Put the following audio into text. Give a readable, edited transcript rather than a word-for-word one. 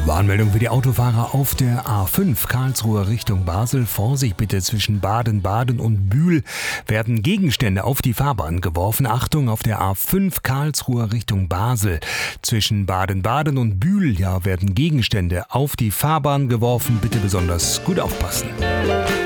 Warnmeldung für die Autofahrer auf der A5 Karlsruhe Richtung Basel. Vorsicht bitte, zwischen Baden-Baden und Bühl werden Gegenstände auf die Fahrbahn geworfen. Achtung, auf der A5 Karlsruhe Richtung Basel. Zwischen Baden-Baden und Bühl werden Gegenstände auf die Fahrbahn geworfen. Bitte besonders gut aufpassen.